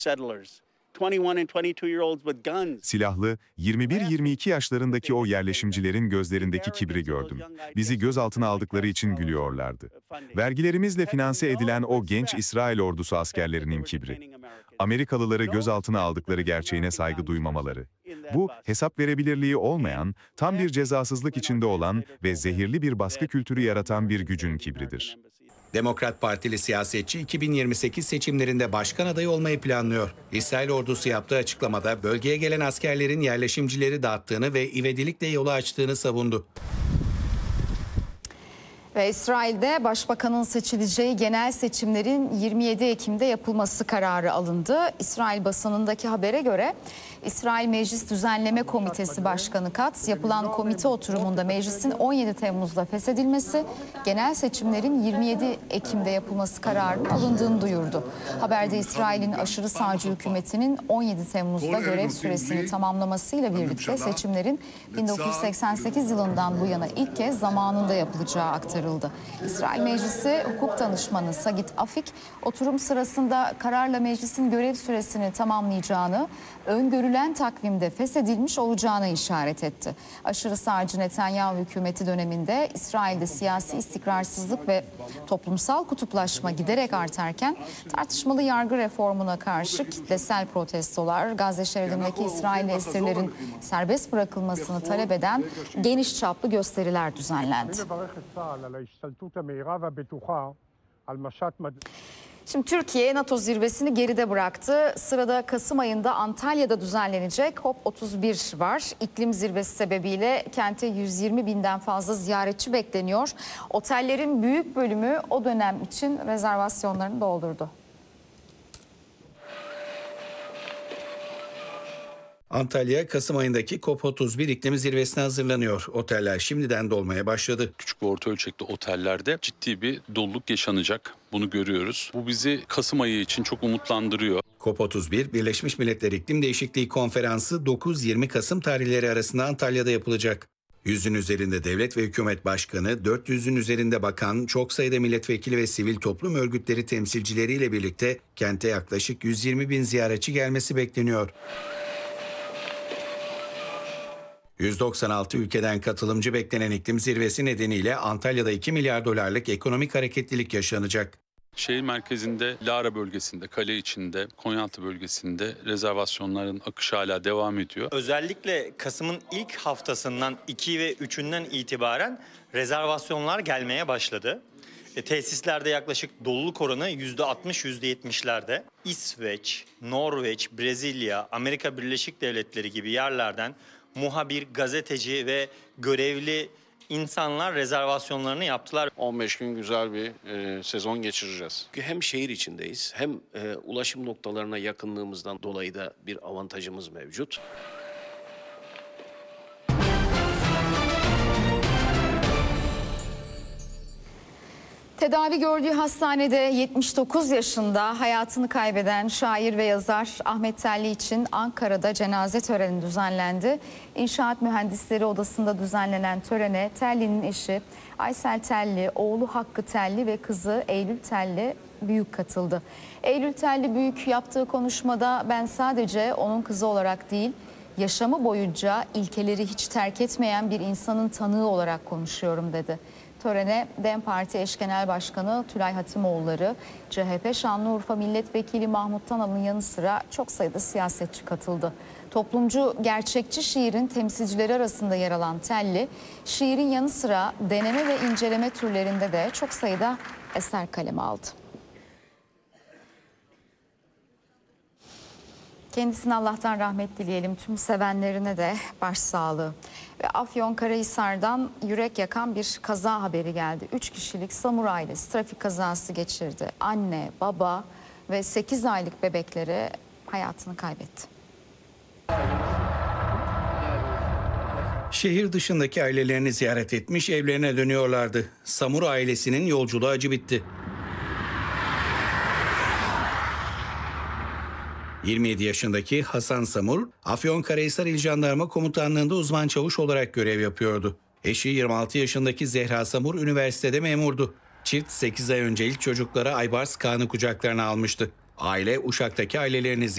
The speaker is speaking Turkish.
Silahlı, 21-22 yaşlarındaki o yerleşimcilerin gözlerindeki kibri gördüm. Bizi gözaltına aldıkları için gülüyorlardı. Vergilerimizle finanse edilen o genç İsrail ordusu askerlerinin kibri. Amerikalıları gözaltına aldıkları gerçeğine saygı duymamaları. Bu, hesap verebilirliği olmayan, tam bir cezasızlık içinde olan ve zehirli bir baskı kültürü yaratan bir gücün kibridir. Demokrat Partili siyasetçi 2028 seçimlerinde başkan adayı olmayı planlıyor. İsrail ordusu yaptığı açıklamada bölgeye gelen askerlerin yerleşimcileri dağıttığını ve ivedilikle yolu açtığını savundu. Ve İsrail'de başbakanın seçileceği genel seçimlerin 27 Ekim'de yapılması kararı alındı. İsrail basınındaki habere göre İsrail Meclis Düzenleme Komitesi Başkanı Katz, yapılan komite oturumunda meclisin 17 Temmuz'da feshedilmesi, genel seçimlerin 27 Ekim'de yapılması kararının alındığını duyurdu. Haberde İsrail'in aşırı sağcı hükümetinin 17 Temmuz'da görev süresini tamamlamasıyla birlikte seçimlerin 1988 yılından bu yana ilk kez zamanında yapılacağı aktarıldı. İsrail Meclisi Hukuk Danışmanı Sagit Afik, oturum sırasında kararla meclisin görev süresini tamamlayacağını, öngörülen takvimde feshedilmiş olacağına işaret etti. Aşırı sağcı Netanyahu hükümeti döneminde İsrail'de siyasi istikrarsızlık ve toplumsal kutuplaşma giderek artarken tartışmalı yargı reformuna karşı kitlesel protestolar, Gazze şeridindeki İsrailli esirlerin serbest bırakılmasını talep eden geniş çaplı gösteriler düzenlendi. Şimdi Türkiye NATO zirvesini geride bıraktı. Sırada Kasım ayında Antalya'da düzenlenecek COP31 var. İklim zirvesi sebebiyle kente 120 binden fazla ziyaretçi bekleniyor. Otellerin büyük bölümü o dönem için rezervasyonlarını doldurdu. Antalya, Kasım ayındaki COP31 iklim zirvesine hazırlanıyor. Oteller şimdiden dolmaya başladı. Küçük ve orta ölçekli otellerde ciddi bir doluluk yaşanacak. Bunu görüyoruz. Bu bizi Kasım ayı için çok umutlandırıyor. COP31, Birleşmiş Milletler İklim Değişikliği Konferansı 9-20 Kasım tarihleri arasında Antalya'da yapılacak. 100'ün üzerinde devlet ve hükümet başkanı, 400'ün üzerinde bakan, çok sayıda milletvekili ve sivil toplum örgütleri temsilcileriyle birlikte kente yaklaşık 120 bin ziyaretçi gelmesi bekleniyor. 196 ülkeden katılımcı beklenen iklim zirvesi nedeniyle Antalya'da 2 milyar dolarlık ekonomik hareketlilik yaşanacak. Şehir merkezinde, Lara bölgesinde, kale içinde, Konyaaltı bölgesinde rezervasyonların akışı hala devam ediyor. Özellikle Kasım'ın ilk haftasından 2 ve 3'ünden itibaren rezervasyonlar gelmeye başladı. Tesislerde yaklaşık doluluk oranı %60-%70'lerde. İsveç, Norveç, Brezilya, Amerika Birleşik Devletleri gibi yerlerden muhabir, gazeteci ve görevli insanlar rezervasyonlarını yaptılar. 15 gün güzel bir sezon geçireceğiz. Hem şehir içindeyiz hem ulaşım noktalarına yakınlığımızdan dolayı da bir avantajımız mevcut. Tedavi gördüğü hastanede 79 yaşında hayatını kaybeden şair ve yazar Ahmet Telli için Ankara'da cenaze töreni düzenlendi. İnşaat Mühendisleri Odası'nda düzenlenen törene Telli'nin eşi Aysel Telli, oğlu Hakkı Telli ve kızı Eylül Telli Büyük katıldı. Eylül Telli Büyük yaptığı konuşmada ben sadece onun kızı olarak değil, yaşamı boyunca ilkeleri hiç terk etmeyen bir insanın tanığı olarak konuşuyorum dedi. Törene DEM Parti Eş Genel Başkanı Tülay Hatimoğulları, CHP Şanlıurfa Milletvekili Mahmut Tanal'ın yanı sıra çok sayıda siyasetçi katıldı. Toplumcu, gerçekçi şiirin temsilcileri arasında yer alan Telli, şiirin yanı sıra deneme ve inceleme türlerinde de çok sayıda eser kaleme aldı. Kendisine Allah'tan rahmet dileyelim, tüm sevenlerine de başsağlığı. Ve Afyonkarahisar'dan yürek yakan bir kaza haberi geldi. 3 kişilik Samur ailesi trafik kazası geçirdi. Anne, baba ve 8 aylık bebekleri hayatını kaybetti. Şehir dışındaki ailelerini ziyaret etmiş, evlerine dönüyorlardı. Samur ailesinin yolculuğu acı bitti. 27 yaşındaki Hasan Samur, Afyonkarahisar İl Jandarma Komutanlığı'nda uzman çavuş olarak görev yapıyordu. Eşi 26 yaşındaki Zehra Samur üniversitede memurdu. Çift 8 ay önce ilk çocukları Aybars Kaan'ı kucaklarına almıştı. Aile Uşak'taki ailelerini